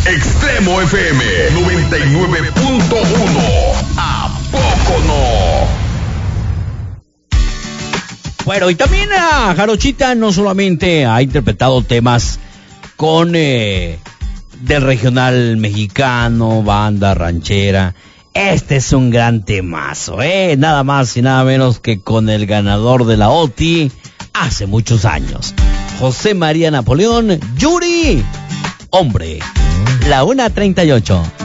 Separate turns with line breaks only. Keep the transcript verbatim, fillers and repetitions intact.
Extremo F M noventa y nueve punto uno. ¿A poco no?
Bueno, y también a Jarochita no solamente ha interpretado temas con eh, del regional mexicano, banda ranchera. Este es un gran temazo, ¿eh? Nada más y nada menos que con el ganador de la O T I hace muchos años. José María Napoleón, Yuri, hombre. La una treinta y ocho.